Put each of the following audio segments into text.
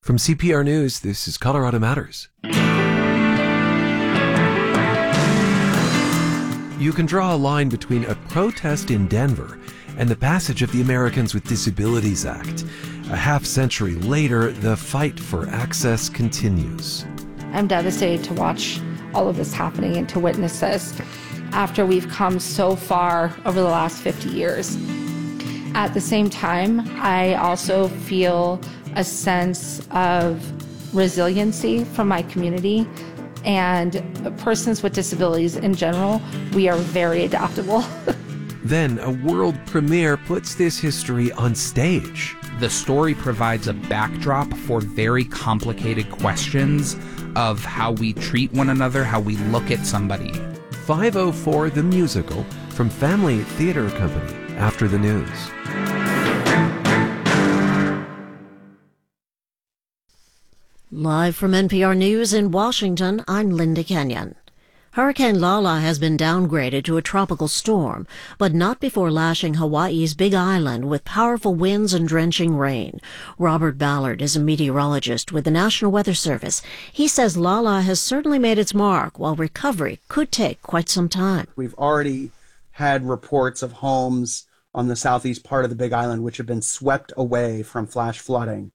From CPR News, this is Colorado Matters. You can draw a line between a protest in Denver and the passage of the Americans with Disabilities Act. A half-century later, the fight for access continues. I'm devastated to watch all of this happening and to witness this after we've come so far over the last 50 years. At the same time, I also feel a sense of resiliency from my community, and persons with disabilities in general, we are very adaptable. Then a world premiere puts this history on stage. The story provides a backdrop for very complicated questions of how we treat one another, how we look at somebody. 504 the Musical from Family Theater Company after the news. Live from NPR News in Washington, I'm Linda Kenyon. Hurricane Lala has been downgraded to a tropical storm, but not before lashing Hawaii's Big Island with powerful winds and drenching rain. Robert Ballard is a meteorologist with the National Weather Service. He says Lala has certainly made its mark, while recovery could take quite some time. We've already had reports of homes on the southeast part of the Big Island which have been swept away from flash flooding.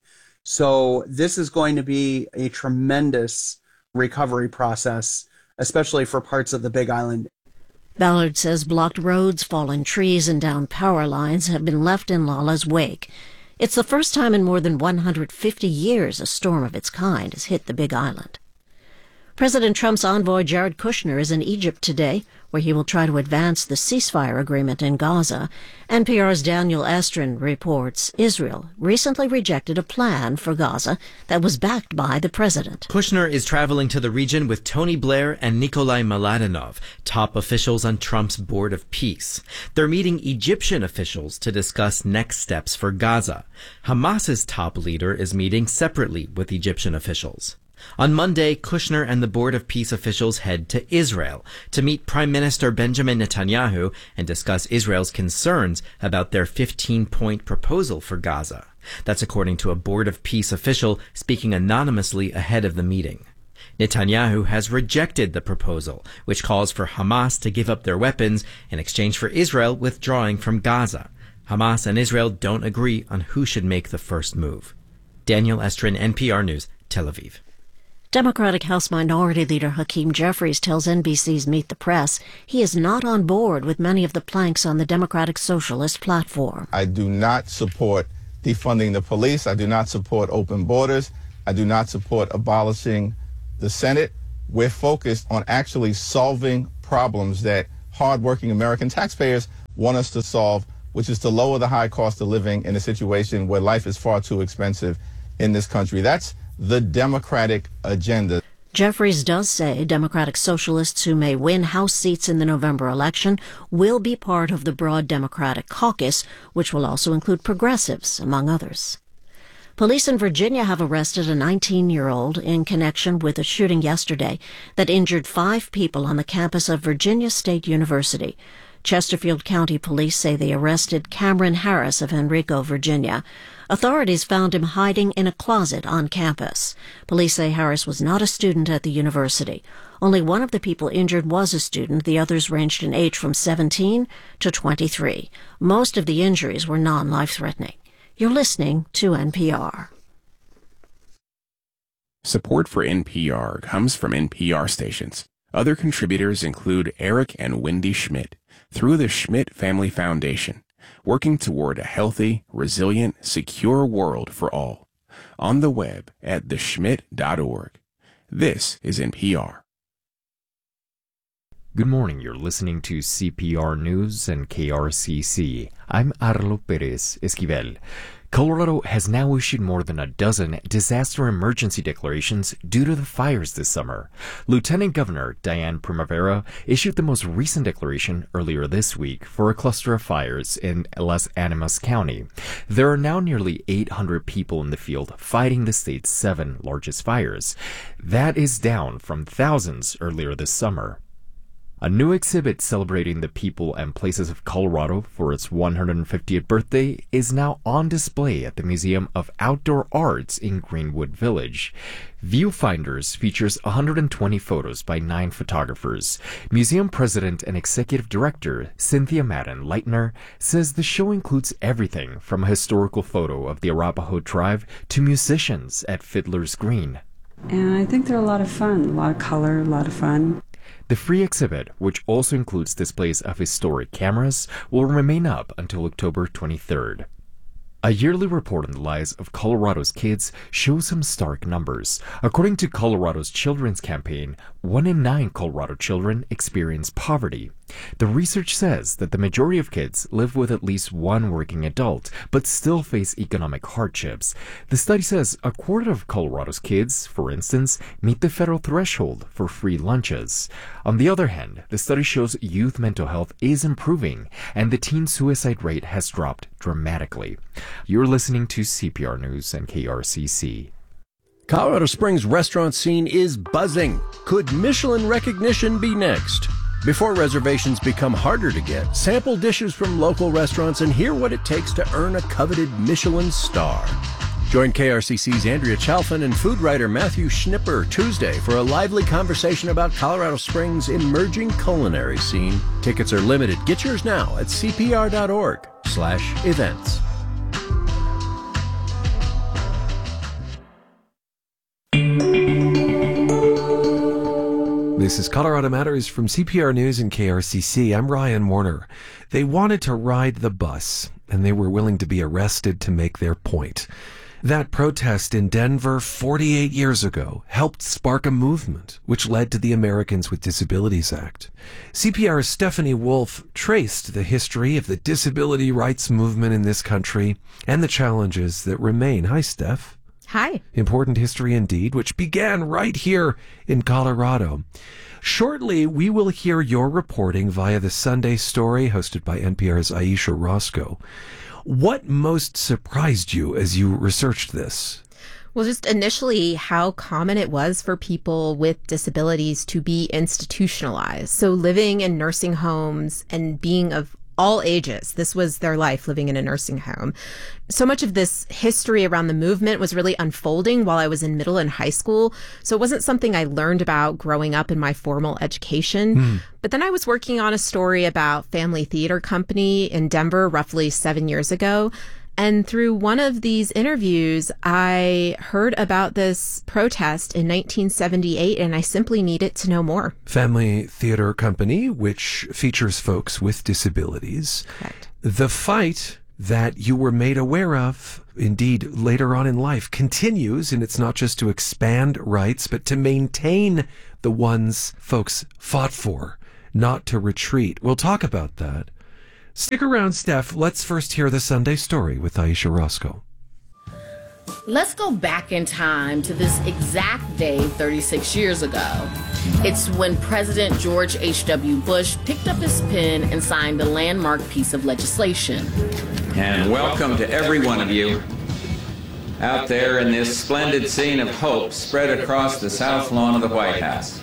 So this is going to be a tremendous recovery process, especially for parts of the Big Island. Ballard says blocked roads, fallen trees, and downed power lines have been left in Lala's wake. It's the first time in more than 150 years a storm of its kind has hit the Big Island. President Trump's envoy Jared Kushner is in Egypt today, where he will try to advance the ceasefire agreement in Gaza. NPR's Daniel Estrin reports Israel recently rejected a plan for Gaza that was backed by the president. Kushner is traveling to the region with Tony Blair and Nikolai Mladenov, top officials on Trump's Board of Peace. They're meeting Egyptian officials to discuss next steps for Gaza. Hamas's top leader is meeting separately with Egyptian officials. On Monday, Kushner and the Board of Peace officials head to Israel to meet Prime Minister Benjamin Netanyahu and discuss Israel's concerns about their 15-point proposal for Gaza. That's according to a Board of Peace official speaking anonymously ahead of the meeting. Netanyahu has rejected the proposal, which calls for Hamas to give up their weapons in exchange for Israel withdrawing from Gaza. Hamas and Israel don't agree on who should make the first move. Daniel Estrin, NPR News, Tel Aviv. Democratic House Minority Leader Hakeem Jeffries tells NBC's Meet the Press he is not on board with many of the planks on the Democratic Socialist platform. I do not support defunding the police. I do not support open borders. I do not support abolishing the Senate. We're focused on actually solving problems that hardworking American taxpayers want us to solve, which is to lower the high cost of living in a situation where life is far too expensive in this country. That's the Democratic agenda. Jeffries does say Democratic Socialists who may win House seats in the November election will be part of the broad Democratic caucus, which will also include progressives, among others. Police in Virginia have arrested a 19-year-old in connection with a shooting yesterday that injured 5 people on the campus of Virginia State University. Chesterfield County Police say they arrested Cameron Harris of Henrico, Virginia. Authorities found him hiding in a closet on campus. Police say Harris was not a student at the university. Only one of the people injured was a student. The others ranged in age from 17 to 23. Most of the injuries were non-life-threatening. You're listening to NPR. Support for NPR comes from NPR stations. Other contributors include Eric and Wendy Schmidt through the Schmidt Family Foundation, working toward a healthy, resilient, secure world for all. On the web at theschmidt.org. This is NPR. Good morning. You're listening to CPR News and KRCC. I'm Arlo Perez Esquivel. Colorado has now issued more than a dozen disaster emergency declarations due to the fires this summer. Lieutenant Governor Diane Primavera issued the most recent declaration earlier this week for a cluster of fires in Las Animas County. There are now nearly 800 people in the field fighting the state's 7 largest fires. That is down from thousands earlier this summer. A new exhibit celebrating the people and places of Colorado for its 150th birthday is now on display at the Museum of Outdoor Arts in Greenwood Village. Viewfinders features 120 photos by 9 photographers. Museum President and Executive Director Cynthia Madden Leitner says the show includes everything from a historical photo of the Arapaho tribe to musicians at Fiddler's Green. And I think they're a lot of fun, a lot of color, a lot of fun. The free exhibit, which also includes displays of historic cameras, will remain up until October 23rd. A yearly report on the lives of Colorado's kids shows some stark numbers. According to Colorado's Children's Campaign, 1 in 9 Colorado children experience poverty. The research says that the majority of kids live with at least one working adult, but still face economic hardships. The study says a quarter of Colorado's kids, for instance, meet the federal threshold for free lunches. On the other hand, the study shows youth mental health is improving, and the teen suicide rate has dropped dramatically. You're listening to CPR News and KRCC. Colorado Springs restaurant scene is buzzing. Could Michelin recognition be next? Before reservations become harder to get, sample dishes from local restaurants and hear what it takes to earn a coveted Michelin star. Join KRCC's Andrea Chalfin and food writer Matthew Schnipper Tuesday for a lively conversation about Colorado Springs' emerging culinary scene. Tickets are limited. Get yours now at cpr.org/events. This is Colorado Matters from CPR News and KRCC. I'm Ryan Warner. They wanted to ride the bus, and they were willing to be arrested to make their point. That protest in Denver 48 years ago helped spark a movement, which led to the Americans with Disabilities Act. CPR's Stephanie Wolf traced the history of the disability rights movement in this country and the challenges that remain. Hi, Steph. Hi. Important history indeed, which began right here in Colorado. Shortly, we will hear your reporting via the Sunday Story hosted by NPR's Aisha Roscoe. What most surprised you as you researched this? Well, just initially how common it was for people with disabilities to be institutionalized. So living in nursing homes and being of all ages. This was their life, living in a nursing home. So much of this history around the movement was really unfolding while I was in middle and high school. So it wasn't something I learned about growing up in my formal education. But then I was working on a story about Family Theater Company in Denver roughly 7 years ago. And through one of these interviews, I heard about this protest in 1978, and I simply needed to know more. Family Theater Company, which features folks with disabilities. Correct. The fight that you were made aware of, indeed, later on in life, continues, and it's not just to expand rights, but to maintain the ones folks fought for, not to retreat. We'll talk about that. Stick around, Steph. Let's first hear the Sunday Story with Aisha Roscoe. Let's go back in time to this exact day 36 years ago. It's when President George H.W. Bush picked up his pen and signed a landmark piece of legislation. And welcome to every one of you out there in this splendid scene of hope spread across the south lawn of the White House.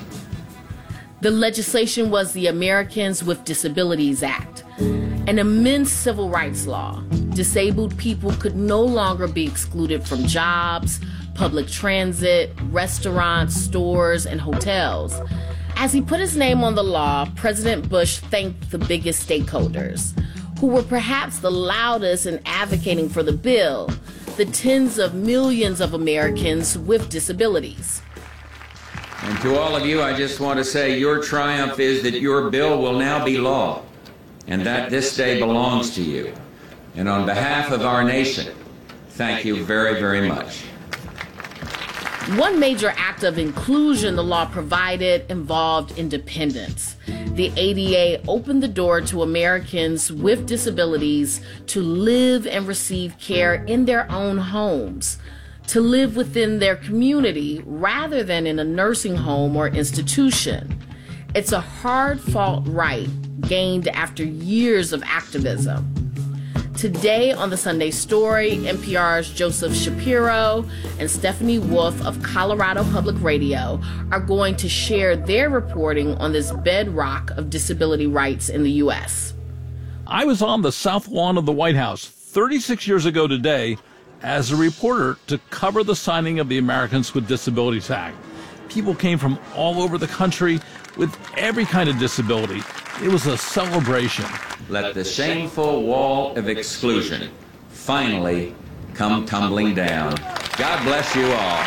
The legislation was the Americans with Disabilities Act, an immense civil rights law. Disabled people could no longer be excluded from jobs, public transit, restaurants, stores, and hotels. As he put his name on the law, President Bush thanked the biggest stakeholders, who were perhaps the loudest in advocating for the bill, the tens of millions of Americans with disabilities. And to all of you, I just want to say your triumph is that your bill will now be law, and that this day belongs to you. And on behalf of our nation, thank you very, very much. One major act of inclusion the law provided involved independence. The ADA opened the door to Americans with disabilities to live and receive care in their own homes, to live within their community rather than in a nursing home or institution. It's a hard-fought right gained after years of activism. Today on The Sunday Story, NPR's Joseph Shapiro and Stephanie Wolf of Colorado Public Radio are going to share their reporting on this bedrock of disability rights in the U.S. I was on the South Lawn of the White House 36 years ago today as a reporter to cover the signing of the Americans with Disabilities Act. People came from all over the country with every kind of disability. It was a celebration. Let the shameful wall of exclusion finally come tumbling down. God bless you all.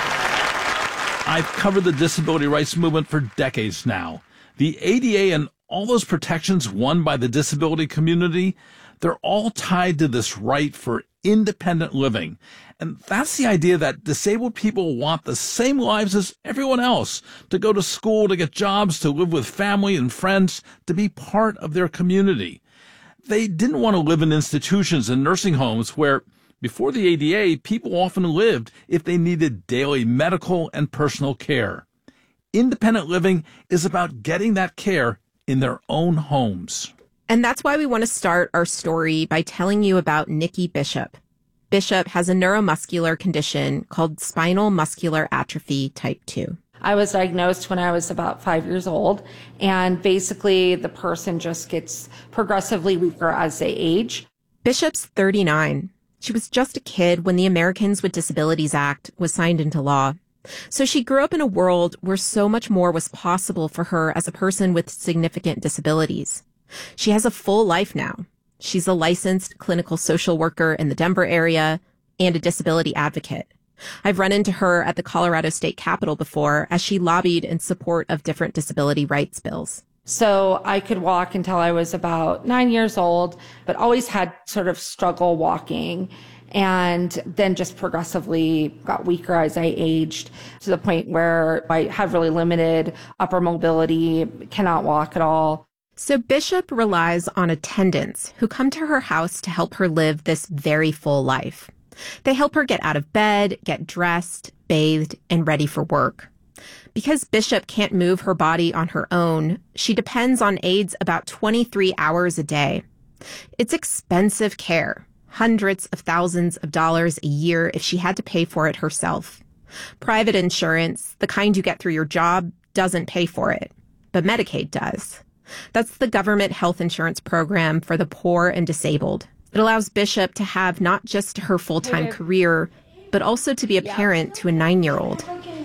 I've covered the disability rights movement for decades now. The ADA and all those protections won by the disability community, they're all tied to this right for independent living. And that's the idea that disabled people want the same lives as everyone else, to go to school, to get jobs, to live with family and friends, to be part of their community. They didn't want to live in institutions and nursing homes where, before the ADA, people often lived if they needed daily medical and personal care. Independent living is about getting that care in their own homes. And that's why we want to start our story by telling you about Nikki Bishop. Bishop has a neuromuscular condition called spinal muscular atrophy type 2. I was diagnosed when I was about 5 years old, and basically the person just gets progressively weaker as they age. Bishop's 39. She was just a kid when the Americans with Disabilities Act was signed into law. So she grew up in a world where so much more was possible for her as a person with significant disabilities. She has a full life now. She's a licensed clinical social worker in the Denver area and a disability advocate. I've run into her at the Colorado State Capitol before as she lobbied in support of different disability rights bills. So I could walk until I was about 9 years old, but always had sort of struggle walking, and then just progressively got weaker as I aged to the point where I have really limited upper mobility, cannot walk at all. So Bishop relies on attendants who come to her house to help her live this very full life. They help her get out of bed, get dressed, bathed, and ready for work. Because Bishop can't move her body on her own, she depends on aides about 23 hours a day. It's expensive care, hundreds of thousands of dollars a year if she had to pay for it herself. Private insurance, the kind you get through your job, doesn't pay for it, but Medicaid does. That's the government health insurance program for the poor and disabled. It allows Bishop to have not just her full-time career, but also to be a parent to a 9-year-old.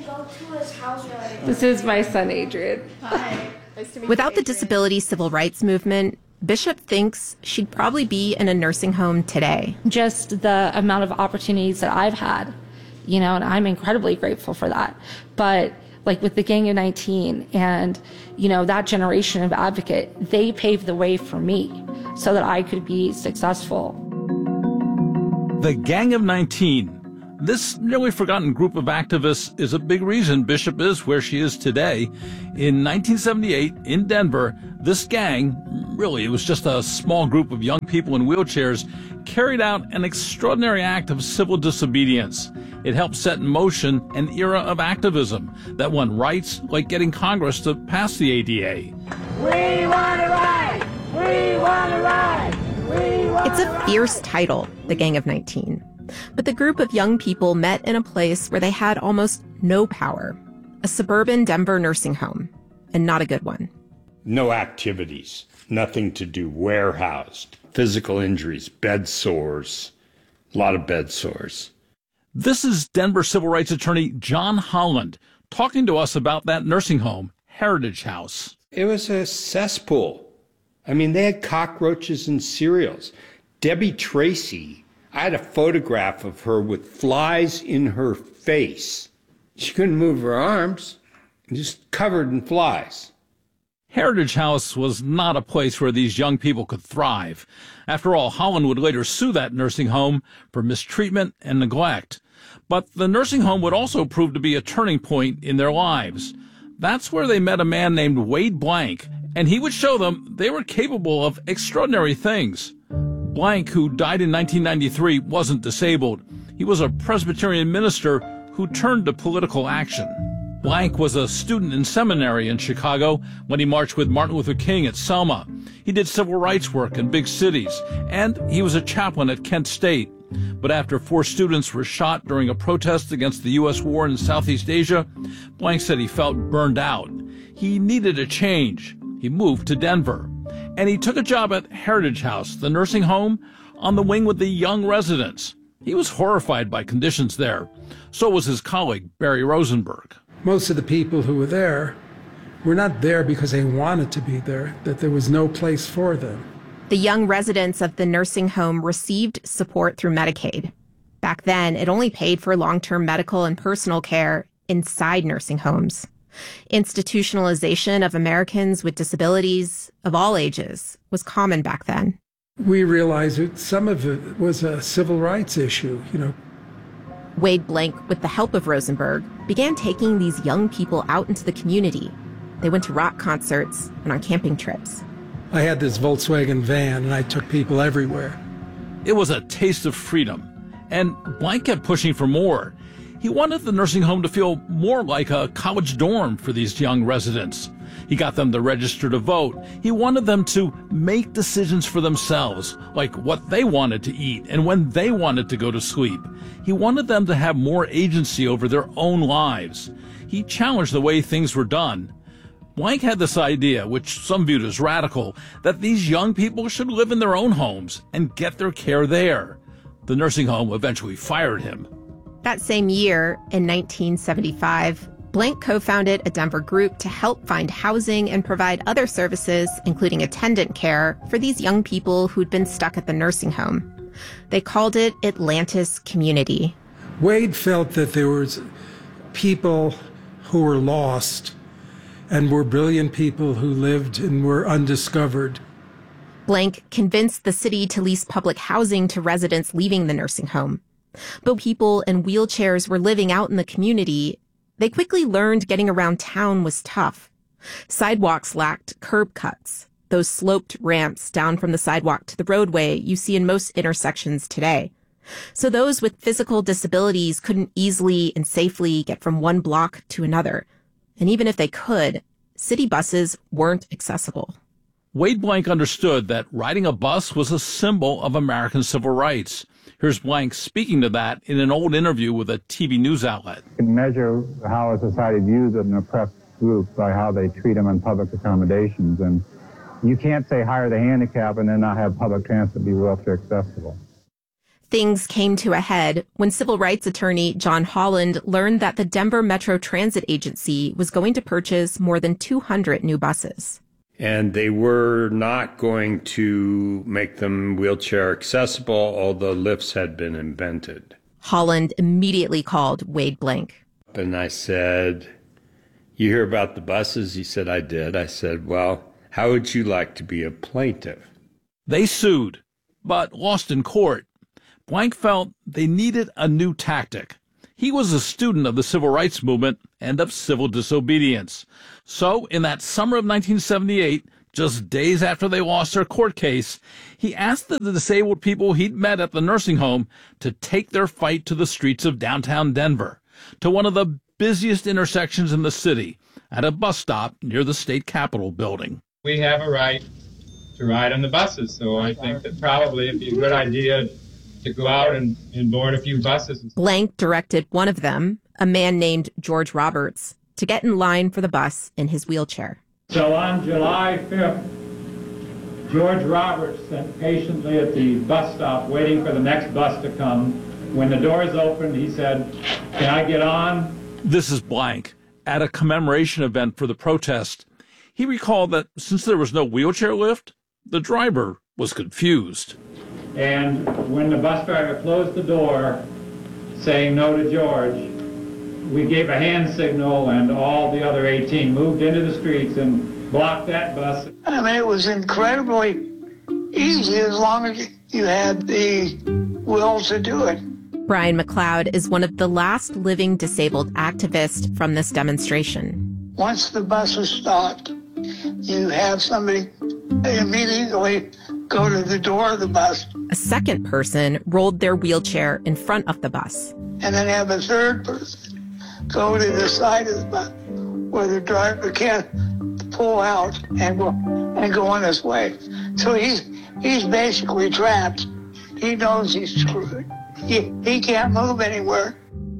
This is my son, Adrian. Hi. Nice to meet you. Without the disability civil rights movement, Bishop thinks she'd probably be in a nursing home today. Just the amount of opportunities that I've had, and I'm incredibly grateful for that. But like with the Gang of 19 and, that generation of advocate, they paved the way for me so that I could be successful. The Gang of 19. This nearly forgotten group of activists is a big reason Bishop is where she is today. In 1978, in Denver, this gang, really it was just a small group of young people in wheelchairs, carried out an extraordinary act of civil disobedience. It helped set in motion an era of activism that won rights like getting Congress to pass the ADA. We want to ride! We want to ride! We want It's a fierce title, the Gang of 19. But the group of young people met in a place where they had almost no power, a suburban Denver nursing home, and not a good one. No activities, nothing to do, warehoused, physical injuries, bed sores, a lot of bed sores. This is Denver civil rights attorney John Holland talking to us about that nursing home, Heritage House. It was a cesspool. They had cockroaches and cereals. Debbie Tracy, I had a photograph of her with flies in her face. She couldn't move her arms, just covered in flies. Heritage House was not a place where these young people could thrive. After all, Holland would later sue that nursing home for mistreatment and neglect. But the nursing home would also prove to be a turning point in their lives. That's where they met a man named Wade Blank, and he would show them they were capable of extraordinary things. Blank, who died in 1993, wasn't disabled. He was a Presbyterian minister who turned to political action. Blank was a student in seminary in Chicago when he marched with Martin Luther King at Selma. He did civil rights work in big cities, and he was a chaplain at Kent State. But after 4 students were shot during a protest against the U.S. war in Southeast Asia, Blank said he felt burned out. He needed a change. He moved to Denver, and he took a job at Heritage House, the nursing home, on the wing with the young residents. He was horrified by conditions there. So was his colleague, Barry Rosenberg. Most of the people who were there were not there because they wanted to be there, that there was no place for them. The young residents of the nursing home received support through Medicaid. Back then, it only paid for long-term medical and personal care inside nursing homes. Institutionalization of Americans with disabilities of all ages was common back then. We realized that some of it was a civil rights issue, Wade Blank, with the help of Rosenberg, began taking these young people out into the community. They went to rock concerts and on camping trips. I had this Volkswagen van, and I took people everywhere. It was a taste of freedom, and Blank kept pushing for more. He wanted the nursing home to feel more like a college dorm for these young residents. He got them to register to vote. He wanted them to make decisions for themselves, like what they wanted to eat and when they wanted to go to sleep. He wanted them to have more agency over their own lives. He challenged the way things were done. Blank had this idea, which some viewed as radical, that these young people should live in their own homes and get their care there. The nursing home eventually fired him. That same year, in 1975, Blank co-founded a Denver group to help find housing and provide other services, including attendant care, for these young people who'd been stuck at the nursing home. They called it Atlantis Community. Wade felt that there was people who were lost and were brilliant people who lived and were undiscovered. Blank convinced the city to lease public housing to residents leaving the nursing home. But people in wheelchairs were living out in the community. They quickly learned getting around town was tough. Sidewalks lacked curb cuts, those sloped ramps down from the sidewalk to the roadway you see in most intersections today. So those with physical disabilities couldn't easily and safely get from one block to another. And even if they could, city buses weren't accessible. Wade Blank understood that riding a bus was a symbol of American civil rights. Here's Blank speaking to that in an old interview with a TV news outlet. You can measure how a society views an oppressed group by how they treat them in public accommodations. And you can't say hire the handicap and then not have public transit be wheelchair accessible. Things came to a head when civil rights attorney John Holland learned that the Denver Metro Transit Agency was going to purchase more than 200 new buses. And they were not going to make them wheelchair accessible, although lifts had been invented. Holland immediately called Wade Blank. And I said, "You hear about the buses?" He said, "I did." I said, "Well, how would you like to be a plaintiff?" They sued, but lost in court. Blank felt they needed a new tactic. He was a student of the civil rights movement and of civil disobedience. So, in that summer of 1978, just days after they lost their court case, he asked the disabled people he'd met at the nursing home to take their fight to the streets of downtown Denver, to one of the busiest intersections in the city, at a bus stop near the state capitol building. We have a right to ride on the buses, so I think that probably it'd be a good idea to go out and board a few buses. Blank directed one of them, a man named George Roberts, to get in line for the bus in his wheelchair. So on July 5th, George Roberts sat patiently at the bus stop waiting for the next bus to come. When the doors opened, he said, "Can I get on?" This is Blank. At a commemoration event for the protest, he recalled that since there was no wheelchair lift, the driver was confused. And when the bus driver closed the door, saying no to George, we gave a hand signal and all the other 18 moved into the streets and blocked that bus. I mean, it was incredibly easy as long as you had the will to do it. Brian McLeod is one of the last living disabled activists from this demonstration. Once the bus was stopped, you have somebody immediately go to the door of the bus. A second person rolled their wheelchair in front of the bus. And then have a third person go to the side of the bus where the driver can't pull out and go on his way. So he's basically trapped. He knows he's screwed. He can't move anywhere.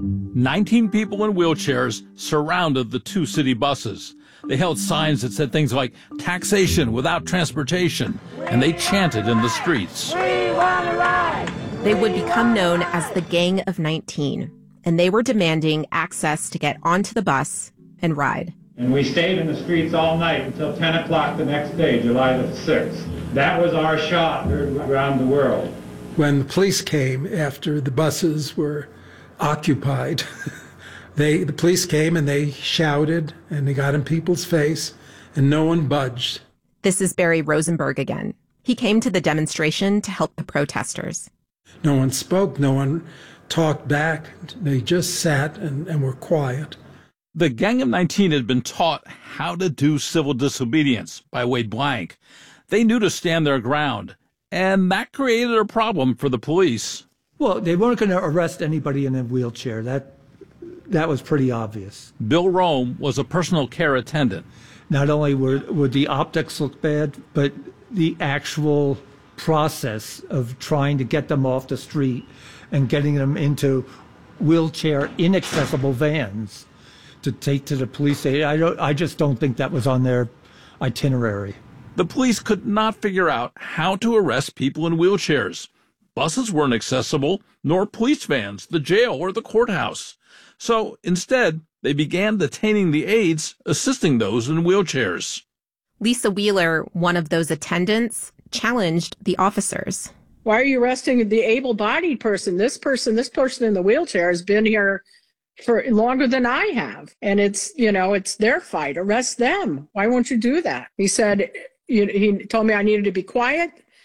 19 people in wheelchairs surrounded the two city buses. They held signs that said things like taxation without transportation, and they chanted in the streets. We want to ride! They would become known as the Gang of 19, and they were demanding access to get onto the bus and ride. And we stayed in the streets all night until 10 o'clock the next day, July the 6th. That was our shot around the world. When the police came after the buses were occupied, the police came and they shouted and they got in people's face and no one budged. This is Barry Rosenberg again. He came to the demonstration to help the protesters. No one spoke, no one talked back. They just sat and were quiet. The Gang of 19 had been taught how to do civil disobedience by Wade Blank. They knew to stand their ground, and that created a problem for the police. Well, they weren't going to arrest anybody in a wheelchair. That was pretty obvious. Bill Rome was a personal care attendant. Not only would the optics look bad, but the actual process of trying to get them off the street and getting them into wheelchair inaccessible vans to take to the police station. I just don't think that was on their itinerary. The police could not figure out how to arrest people in wheelchairs. Buses weren't accessible, nor police vans, the jail, or the courthouse. So instead, they began detaining the aides, assisting those in wheelchairs. Lisa Wheeler, one of those attendants, challenged the officers. Why are you arresting the able-bodied person? This person in the wheelchair has been here for longer than I have. And it's their fight. Arrest them. Why won't you do that? He said, he told me I needed to be quiet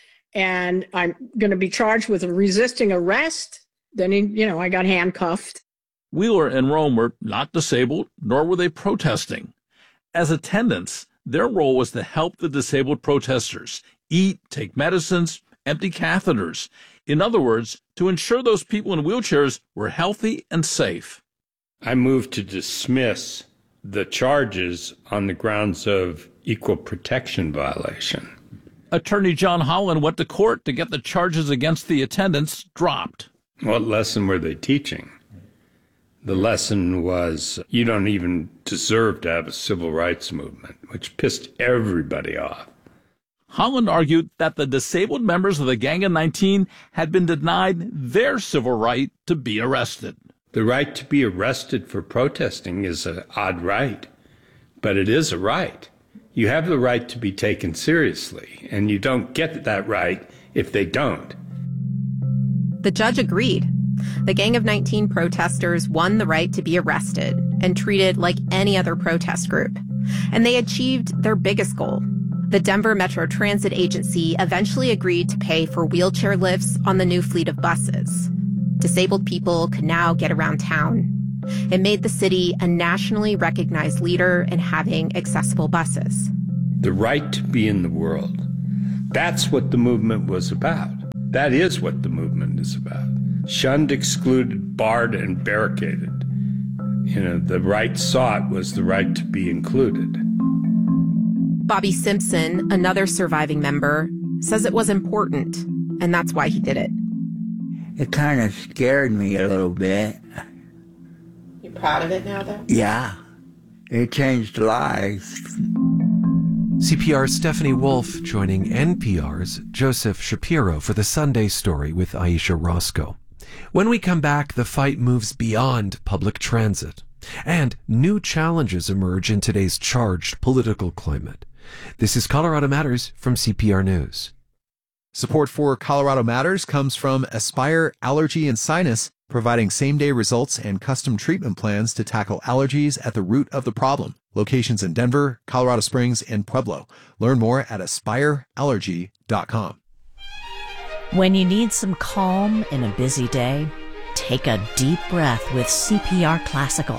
and I'm going to be charged with resisting arrest. Then I got handcuffed. Wheeler and Rome were not disabled, nor were they protesting. As attendants, their role was to help the disabled protesters eat, take medicines, empty catheters. In other words, to ensure those people in wheelchairs were healthy and safe. I moved to dismiss the charges on the grounds of equal protection violation. Attorney John Holland went to court to get the charges against the attendants dropped. What lesson were they teaching? The lesson was you don't even deserve to have a civil rights movement, which pissed everybody off. Holland argued that the disabled members of the Gang of 19 had been denied their civil right to be arrested. The right to be arrested for protesting is an odd right, but it is a right. You have the right to be taken seriously, and you don't get that right if they don't. The judge agreed. The Gang of 19 protesters won the right to be arrested and treated like any other protest group. And they achieved their biggest goal. The Denver Metro Transit Agency eventually agreed to pay for wheelchair lifts on the new fleet of buses. Disabled people could now get around town. It made the city a nationally recognized leader in having accessible buses. The right to be in the world. That's what the movement was about. That is what the movement is about. Shunned, excluded, barred, and barricaded. The right sought was the right to be included. Bobby Simpson, another surviving member, says it was important, and that's why he did it. It kind of scared me a little bit. You proud of it now, though? Yeah. It changed lives. CPR's Stephanie Wolf joining NPR's Joseph Shapiro for the Sunday Story with Aisha Roscoe. When we come back, the fight moves beyond public transit, and new challenges emerge in today's charged political climate. This is Colorado Matters from CPR News. Support for Colorado Matters comes from Aspire Allergy and Sinus, providing same-day results and custom treatment plans to tackle allergies at the root of the problem. Locations in Denver, Colorado Springs, and Pueblo. Learn more at aspireallergy.com. When you need some calm in a busy day, take a deep breath with CPR Classical.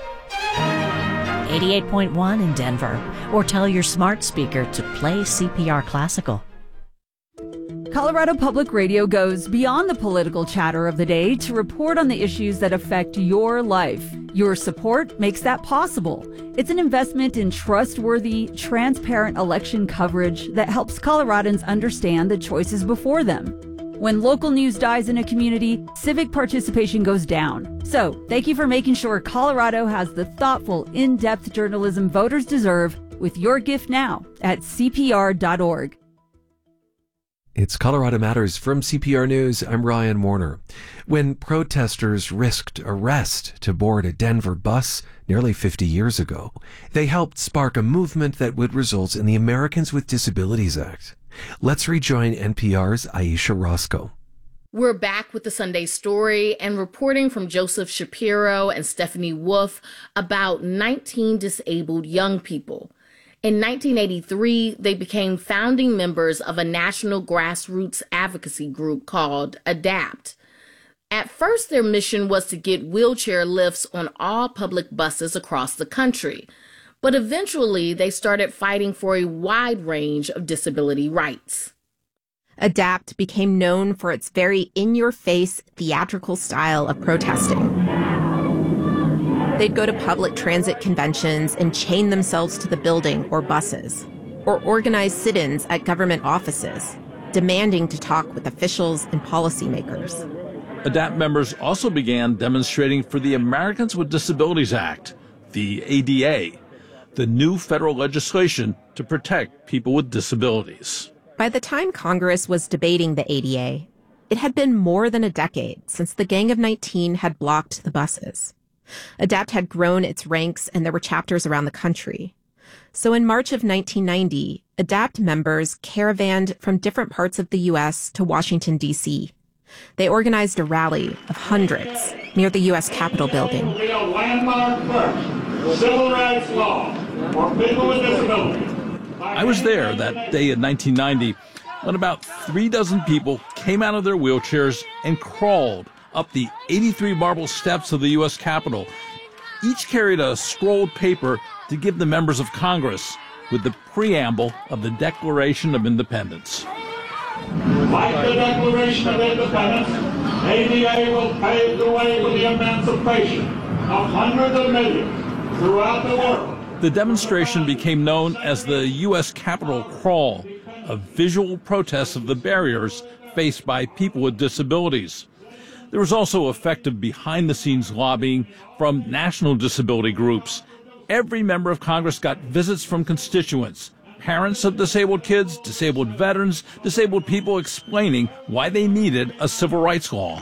88.1 in Denver, or tell your smart speaker to play CPR Classical. Colorado Public Radio goes beyond the political chatter of the day to report on the issues that affect your life. Your support makes that possible. It's an investment in trustworthy, transparent election coverage that helps Coloradans understand the choices before them. When local news dies in a community, civic participation goes down. So, thank you for making sure Colorado has the thoughtful, in-depth journalism voters deserve with your gift now at CPR.org. It's Colorado Matters from CPR News. I'm Ryan Warner. When protesters risked arrest to board a Denver bus nearly 50 years ago, they helped spark a movement that would result in the Americans with Disabilities Act. Let's rejoin NPR's Aisha Roscoe. We're back with the Sunday Story and reporting from Joseph Shapiro and Stephanie Wolf about 19 disabled young people. In 1983, they became founding members of a national grassroots advocacy group called ADAPT. At first, their mission was to get wheelchair lifts on all public buses across the country. But eventually, they started fighting for a wide range of disability rights. ADAPT became known for its very in-your-face theatrical style of protesting. They'd go to public transit conventions and chain themselves to the building or buses, or organize sit-ins at government offices, demanding to talk with officials and policymakers. ADAPT members also began demonstrating for the Americans with Disabilities Act, the ADA, the new federal legislation to protect people with disabilities. By the time Congress was debating the ADA, it had been more than a decade since the Gang of 19 had blocked the buses. ADAPT had grown its ranks and there were chapters around the country. So in March of 1990, ADAPT members caravanned from different parts of the U.S. to Washington, D.C. They organized a rally of hundreds near the U.S. Capitol building. Be a landmark first civil rights law for people with disabilities. I was there that day in 1990 when about 36 people came out of their wheelchairs and crawled up the 83 marble steps of the U.S. Capitol. Each carried a scrolled paper to give the members of Congress with the preamble of the Declaration of Independence. Like the Declaration of Independence, ADA will pave the way for the emancipation of hundreds of millions throughout the world. The demonstration became known as the U.S. Capitol Crawl, a visual protest of the barriers faced by people with disabilities. There was also effective behind-the-scenes lobbying from national disability groups. Every member of Congress got visits from constituents, parents of disabled kids, disabled veterans, disabled people explaining why they needed a civil rights law.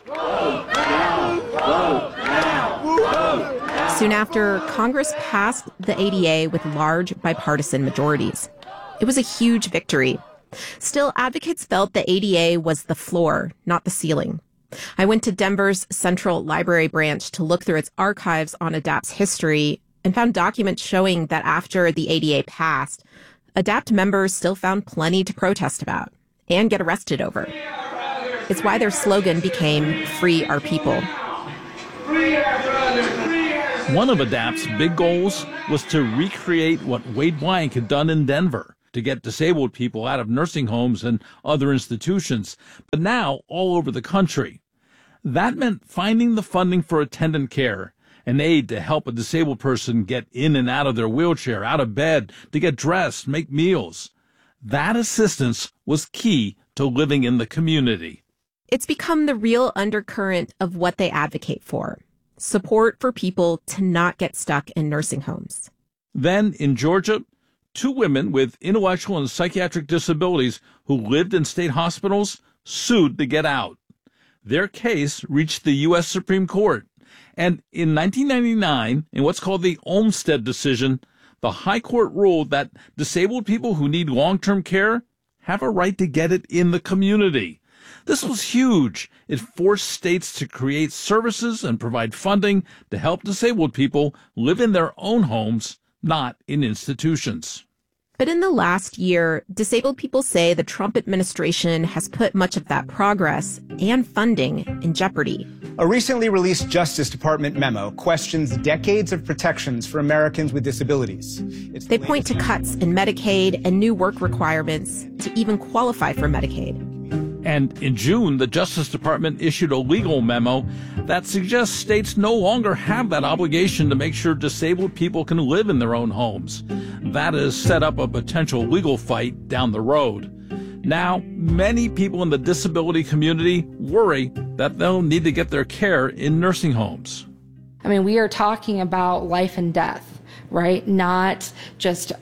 Soon after, Congress passed the ADA with large bipartisan majorities. It was a huge victory. Still, advocates felt the ADA was the floor, not the ceiling. I went to Denver's Central Library branch to look through its archives on ADAPT's history and found documents showing that after the ADA passed, ADAPT members still found plenty to protest about and get arrested over. It's why their slogan became Free Our People. One of ADAPT's big goals was to recreate what Wade Blank had done in Denver to get disabled people out of nursing homes and other institutions, but now all over the country. That meant finding the funding for attendant care, an aid to help a disabled person get in and out of their wheelchair, out of bed, to get dressed, make meals. That assistance was key to living in the community. It's become the real undercurrent of what they advocate for. Support for people to not get stuck in nursing homes. Then, in Georgia, 2 women with intellectual and psychiatric disabilities who lived in state hospitals sued to get out. Their case reached the U.S. Supreme Court. And in 1999, in what's called the Olmstead decision, the High Court ruled that disabled people who need long-term care have a right to get it in the community. This was huge. It forced states to create services and provide funding to help disabled people live in their own homes, not in institutions. But in the last year, disabled people say the Trump administration has put much of that progress and funding in jeopardy. A recently released Justice Department memo questions decades of protections for Americans with disabilities. They point to cuts in Medicaid and new work requirements to even qualify for Medicaid. And in June, the Justice Department issued a legal memo that suggests states no longer have that obligation to make sure disabled people can live in their own homes. That has set up a potential legal fight down the road. Now, many people in the disability community worry that they'll need to get their care in nursing homes. I mean, we are talking about life and death, right? Not just,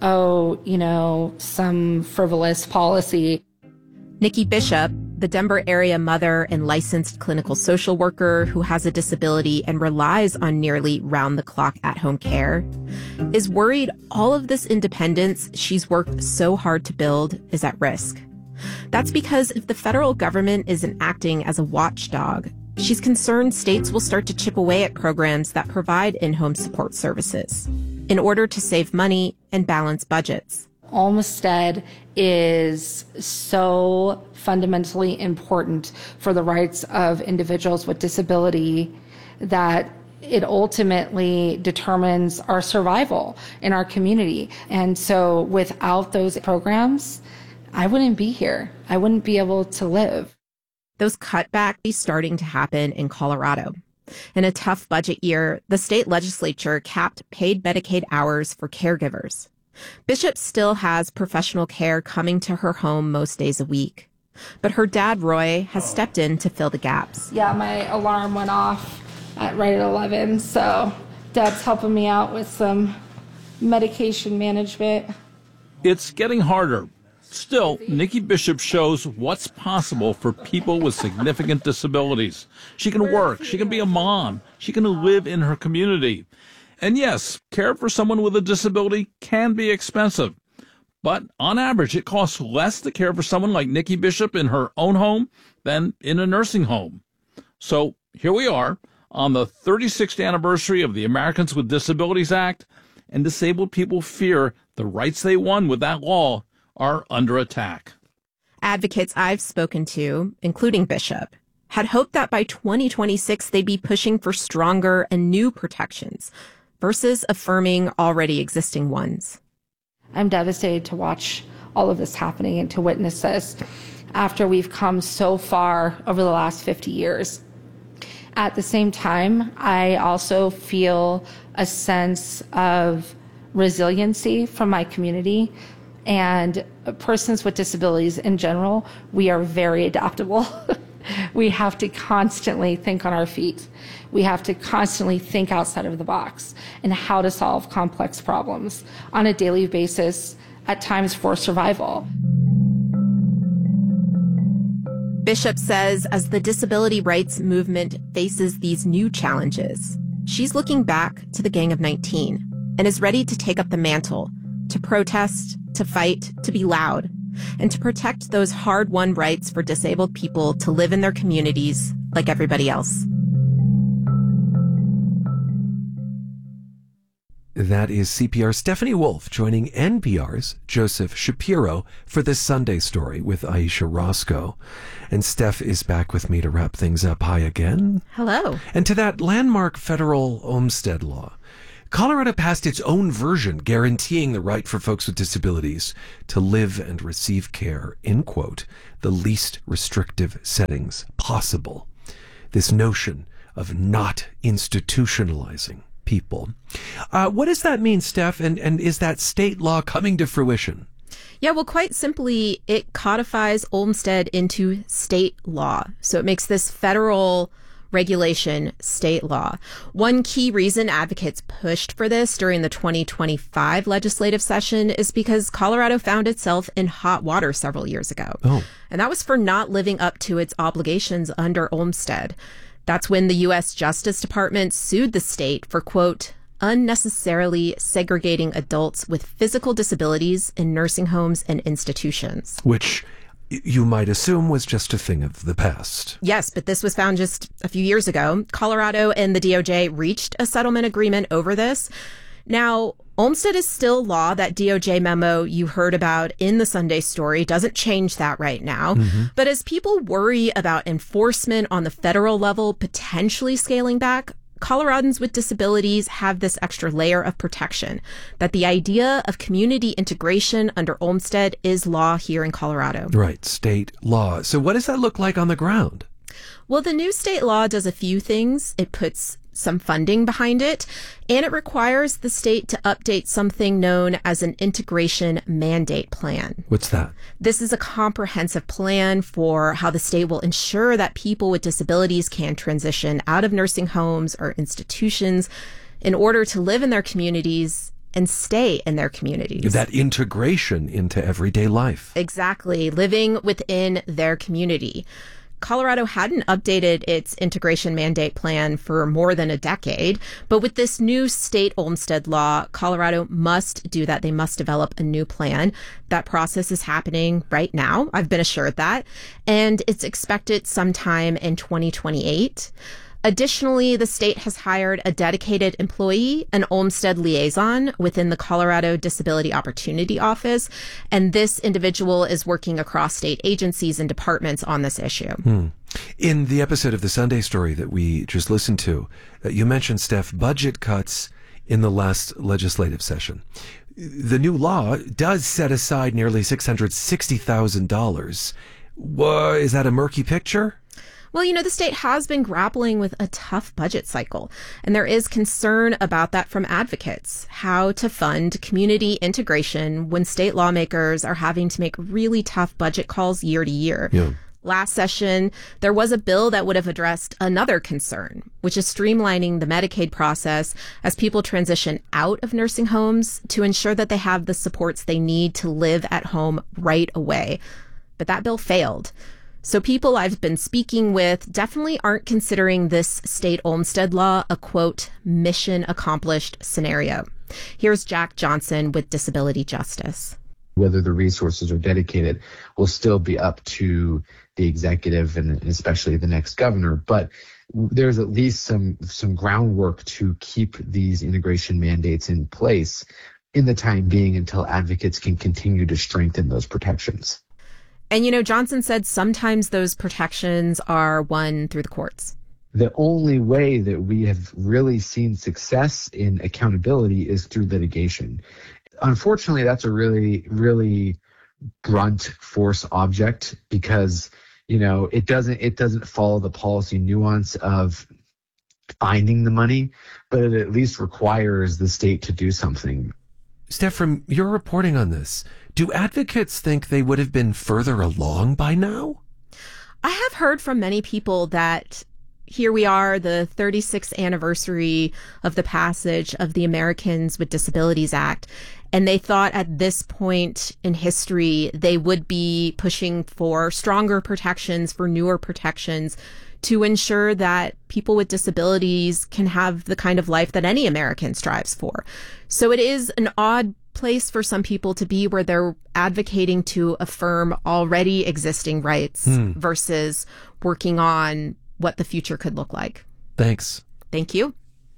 some frivolous policy. Nikki Bishop, the Denver area mother and licensed clinical social worker who has a disability and relies on nearly round-the-clock at-home care, is worried all of this independence she's worked so hard to build is at risk. That's because if the federal government isn't acting as a watchdog, she's concerned states will start to chip away at programs that provide in-home support services in order to save money and balance budgets. Olmstead is so fundamentally important for the rights of individuals with disability that it ultimately determines our survival in our community. And so without those programs, I wouldn't be here. I wouldn't be able to live. Those cutbacks are starting to happen in Colorado. In a tough budget year, the state legislature capped paid Medicaid hours for caregivers. Bishop still has professional care coming to her home most days a week. But her dad, Roy, has stepped in to fill the gaps. Yeah, my alarm went off right at 11, so Dad's helping me out with some medication management. It's getting harder. Still, Nikki Bishop shows what's possible for people with significant disabilities. She can work, she can be a mom, she can live in her community. And yes, care for someone with a disability can be expensive. But on average, it costs less to care for someone like Nikki Bishop in her own home than in a nursing home. So here we are on the 36th anniversary of the Americans with Disabilities Act, and disabled people fear the rights they won with that law are under attack. Advocates I've spoken to, including Bishop, had hoped that by 2026 they'd be pushing for stronger and new protections versus affirming already existing ones. I'm devastated to watch all of this happening and to witness this after we've come so far over the last 50 years. At the same time, I also feel a sense of resiliency from my community, and persons with disabilities in general, we are very adaptable. We have to constantly think on our feet. We have to constantly think outside of the box and how to solve complex problems on a daily basis, at times for survival. Bishop says as the disability rights movement faces these new challenges, she's looking back to the Gang of 19 and is ready to take up the mantle, to protest, to fight, to be loud, and to protect those hard-won rights for disabled people to live in their communities like everybody else. That is CPR's Stephanie Wolf joining NPR's Joseph Shapiro for this Sunday Story with Aisha Roscoe. And Steph is back with me to wrap things up. Hi again. Hello. And to that landmark federal Olmstead law. Colorado passed its own version guaranteeing the right for folks with disabilities to live and receive care in, quote, the least restrictive settings possible. This notion of not institutionalizing people. What does that mean, Steph? And is that state law coming to fruition? Yeah, well, quite simply, it codifies Olmstead into state law. So it makes this federal regulation state law. One key reason advocates pushed for this during the 2025 legislative session is because Colorado found itself in hot water several years ago. Oh. And that was for not living up to its obligations under Olmstead. That's when the U.S. Justice Department sued the state for, quote, unnecessarily segregating adults with physical disabilities in nursing homes and institutions. Which you might assume was just a thing of the past. Yes, but this was found just a few years ago. Colorado and the DOJ reached a settlement agreement over this. Now, Olmstead is still law. That DOJ memo you heard about in the Sunday Story doesn't change that right now. Mm-hmm. But as people worry about enforcement on the federal level potentially scaling back, Coloradans with disabilities have this extra layer of protection, that the idea of community integration under Olmstead is law here in Colorado. Right, state law. So what does that look like on the ground? Well, the new state law does a few things. It puts some funding behind it, and it requires the state to update something known as an integration mandate plan. What's that? This is a comprehensive plan for how the state will ensure that people with disabilities can transition out of nursing homes or institutions in order to live in their communities and stay in their communities. That integration into everyday life. Exactly, living within their community. Colorado hadn't updated its integration mandate plan for more than a decade, but with this new state Olmstead law, Colorado must do that. They must develop a new plan. That process is happening right now. I've been assured that, and it's expected sometime in 2028. Additionally, the state has hired a dedicated employee, an Olmstead liaison within the Colorado Disability Opportunity Office, and this individual is working across state agencies and departments on this issue. In the episode of The Sunday Story that we just listened to, you mentioned, Steph, budget cuts in the last legislative session. The new law does set aside nearly $660,000. Is that a murky picture? Well, the state has been grappling with a tough budget cycle, and there is concern about that from advocates, how to fund community integration when state lawmakers are having to make really tough budget calls year to year. Yeah. Last session, there was a bill that would have addressed another concern, which is streamlining the Medicaid process as people transition out of nursing homes to ensure that they have the supports they need to live at home right away. But that bill failed. So people I've been speaking with definitely aren't considering this state Olmstead law a, quote, mission accomplished scenario. Here's Jack Johnson with Disability Justice. Whether the resources are dedicated will still be up to the executive and especially the next governor. But there's at least some groundwork to keep these integration mandates in place in the time being until advocates can continue to strengthen those protections. And, Johnson said sometimes those protections are won through the courts. The only way that we have really seen success in accountability is through litigation. Unfortunately, that's a really, really blunt force object because, it doesn't follow the policy nuance of finding the money, but it at least requires the state to do something. Steph, from your reporting on this, do advocates think they would have been further along by now? I have heard from many people that here we are, the 36th anniversary of the passage of the Americans with Disabilities Act, and they thought at this point in history they would be pushing for stronger protections, for newer protections, to ensure that people with disabilities can have the kind of life that any American strives for. So it is an odd place for some people to be where they're advocating to affirm already existing rights versus working on what the future could look like. Thanks. Thank you.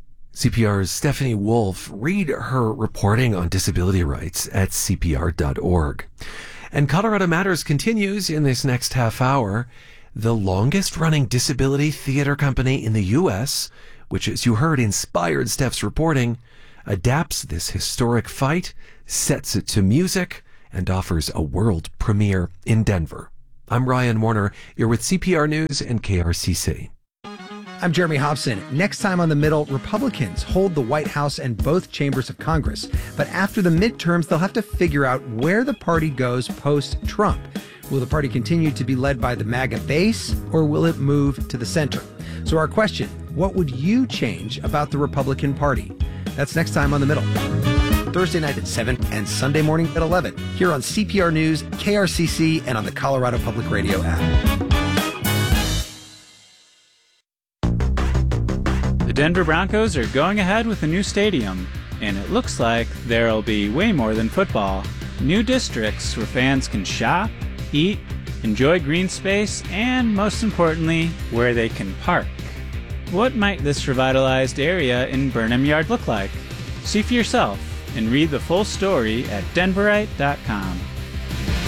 CPR's Stephanie Wolf. Read her reporting on disability rights at CPR.org. And Colorado Matters continues in this next half hour. The longest running disability theater company in the U.S., which, as you heard, inspired Steph's reporting, adapts this historic fight, sets it to music, and offers a world premiere in Denver. I'm Ryan Warner. You're with CPR News and KRCC. I'm Jeremy Hobson. Next time on The Middle, Republicans hold the White House and both chambers of Congress. But after the midterms, they'll have to figure out where the party goes post-Trump. Will the party continue to be led by the MAGA base, or will it move to the center? So our question, what would you change about the Republican Party? That's next time on The Middle. Thursday night at 7 and Sunday morning at 11 here on CPR News, KRCC, and on the Colorado Public Radio app. The Denver Broncos are going ahead with a new stadium, and it looks like there'll be way more than football. New districts where fans can shop, eat, enjoy green space, and most importantly, where they can park. What might this revitalized area in Burnham Yard look like? See for yourself and read the full story at denverite.com.